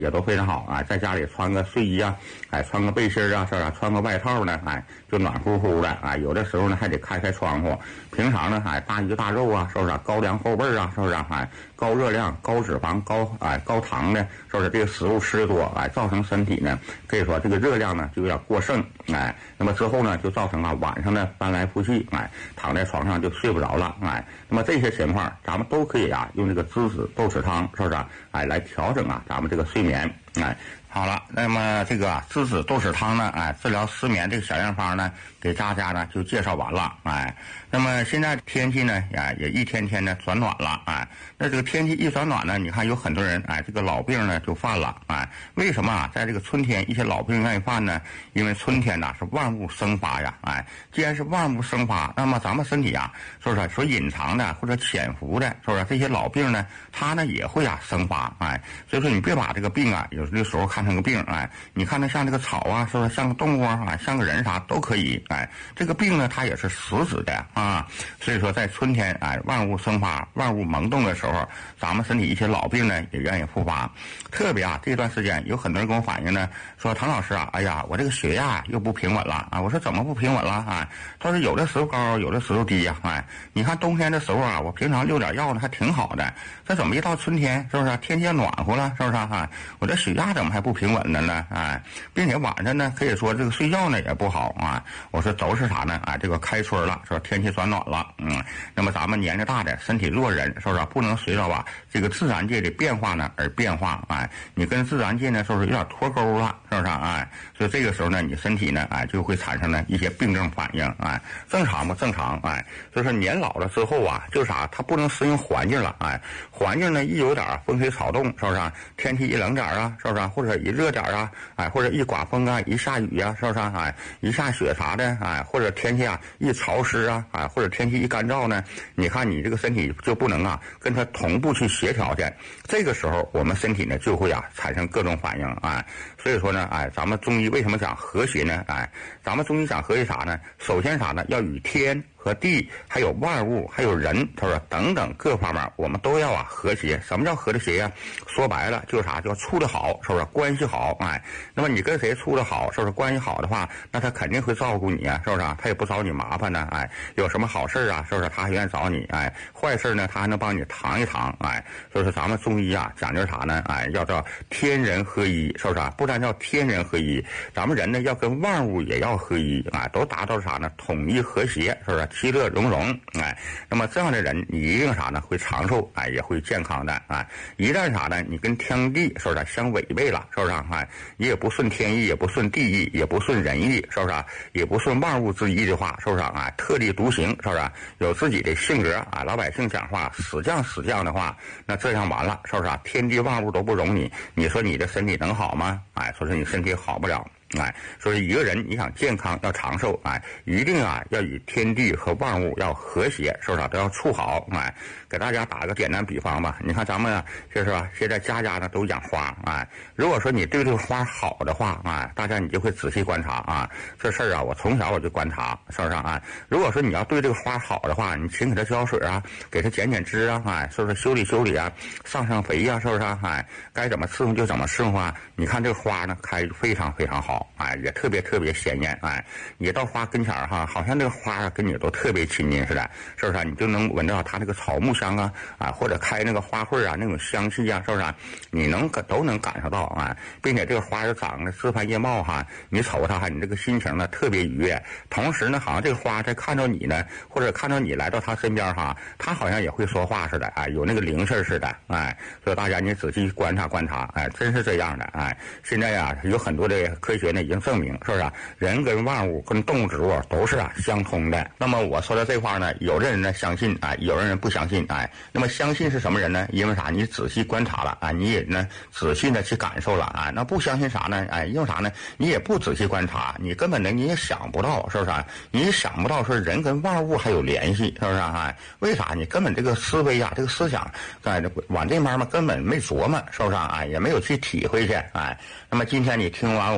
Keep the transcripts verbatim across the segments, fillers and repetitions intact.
也都非常好啊，在家里穿个睡衣啊，哎，穿个背心啊，是吧？穿个外套呢，哎，就暖乎乎的啊。有的时候呢，还得开开窗户。平常呢，哎，大鱼大肉啊，是不是？高粱厚味啊，是不是？哎，高热量、高脂肪、高哎高糖的，是不是？这个食物吃多，哎，造成身体呢，可以说这个热量呢就有点过剩，哎，那么之后呢，就造成啊晚上呢翻来覆去，哎，躺在床上就睡不着了，哎，那么这些情况，咱们都可以啊用这个栀子豆豉汤，是不是？哎，来调整啊咱们这个睡眠，哎。好了，那么这个栀子豆豉汤呢，哎，治疗失眠这个小样方呢，给大家呢就介绍完了，哎，那么现在天气呢，哎，也一天天的转暖了，哎，那这个天气一转暖呢，你看有很多人，哎，这个老病呢就犯了，哎，为什么啊？在这个春天一些老病愿意犯呢？因为春天呐是万物生发呀，哎，既然是万物生发，那么咱们身体啊，是不是所隐藏的或者潜伏的，是不是这些老病呢，它呢也会啊生发，哎，所以说你别把这个病啊，有的时候看成个病，哎，你看它像这个草啊，是不是像个动物啊，哎，像个人啥都可以，哎，这个病呢它也是实质的啊，所以说在春天，哎，万物生发、万物萌动的时候，咱们身体一些老病呢也愿意复发。特别啊，这段时间有很多人跟我反映呢，说唐老师啊，哎呀，我这个血压又不平稳了啊。我说怎么不平稳了啊？他说有的时候高，有的时候低呀，哎，你看冬天的时候啊，我平常溜点药呢还挺好的，这怎么一到春天，是不是天气暖和了，是不是啊？我这血压怎么还不平稳了呢？哎，并且晚上呢，可以说这个睡觉呢也不好啊。我说都是啥呢？啊，这个开春了，是吧？天气转暖了，嗯，那么咱们年纪大的身体弱人，是不是不能随着吧这个自然界的变化呢而变化？哎，你跟自然界呢，是不是有点脱钩了？是不是？哎，所以这个时候呢，你身体呢，哎，就会产生呢一些病症反应，哎，正常不正常？哎，所以说年老了之后啊，就啥，它不能适应环境了，哎，环境呢一有点风吹草动，是不是？天气一冷点啊，是不是？或者一热点啊，哎，或者一刮风啊，一下雨啊，是不是？哎，一下雪啥的，哎，或者天气啊一潮湿啊，哎，或者天气一干燥呢，你看你这个身体就不能啊跟它同步去协调去，这个时候我们身体呢就会啊产生各种反应，哎，所以说呢，哎，咱们中医为什么讲和谐呢？哎，咱们中医讲和谐啥呢？首先啥呢？要与天和地，还有万物，还有人，他说等等各方面，我们都要啊和谐。什么叫和谐呀？说白了就是啥？叫处得好，是不是？关系好，哎，那么你跟谁处得好，是不是？关系好的话，那他肯定会照顾你啊，是不是？他也不找你麻烦呢，哎，有什么好事啊，是不是？他还愿意找你，哎，坏事呢，他还能帮你扛一扛，哎，所以说咱们中医啊讲究啥呢？哎，要叫天人合一，是不是？不但叫天人合一，咱们人呢要跟万物也要合一，啊，都达到啥呢？统一和谐，是不是？其乐融融，哎，那么这样的人，你一定啥呢？会长寿，哎，也会健康的，哎，一旦啥呢？你跟天地是不是相违背了？是不是？哎，你也不顺天意，也不顺地意，也不顺人意，是不是？也不顺万物之意的话，是不是？啊，特立独行，是不是？有自己的性格啊，老百姓讲话死犟死犟的话，那这样完了，是不是？天地万物都不容你，你说你的身体能好吗？哎，说是你身体好不了。哎，所以一个人你想健康要长寿，哎，一定啊要与天地和万物要和谐，是不是？都要处好。哎，给大家打个简单比方吧，你看咱们啊，就是吧，现在家家呢都养花，哎，如果说你对这个花好的话，哎，大家你就会仔细观察啊，这事儿啊，我从小我就观察，是不是啊？如果说你要对这个花好的话，你勤给它浇水啊，给它剪剪枝啊，哎，是不是修理修理啊，上上肥呀、啊，是不是？哎，该怎么伺候就怎么伺候啊？你看这个花呢开非常非常好。哎，也特别特别鲜艳，哎，你到花跟前儿哈，好像这个花啊跟你都特别亲近似的，是不是？你就能闻到它那个草木香啊，啊，或者开那个花卉啊那种香气啊，是不是？你能都能感受到啊，并且这个花又长得枝繁叶茂哈，你瞅它哈，你这个心情呢特别愉悦。同时呢，好像这个花在看到你呢，或者看到你来到它身边哈，它好像也会说话似的，哎，有那个灵气似的，哎，所以大家你仔细观察观察，哎，真是这样的，哎，现在呀有很多的科学呢已经证明，是不是？人跟万物跟动物植物都是啊相通的。那么我说的这块呢，有的人呢相信，哎，有的人不相信，哎，那么相信是什么人呢？因为啥？你仔细观察了，啊，你也呢仔细的去感受了，啊，那不相信啥呢？哎，因为啥呢？你也不仔细观察，你根本呢你也想不到，是不是？你也想不到说人跟万物还有联系，是不是？哎，为啥？你根本这个思维啊，这个思想，哎，往这面嘛根本没琢磨，是不是？哎，也没有去体会去，哎，那么今天你听完我说完了。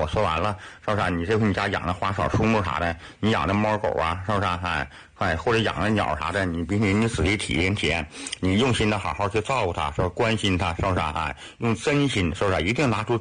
了，是不是？你这回你家养的花草树木啥的，你养的猫狗啊，是不是？哎哎，或者养的鸟啥的，你必须你仔细体验体验，你用心的好好去照顾它，是吧？关心它，是不是？哎，用真心，是不是？一定拿出